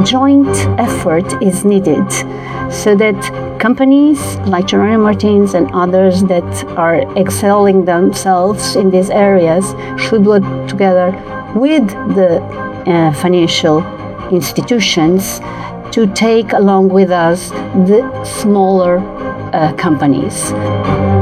joint effort is needed so that companies like Jeronimo Martins and others that are excelling themselves in these areas should work together with the financial institutions to take along with us the smaller companies.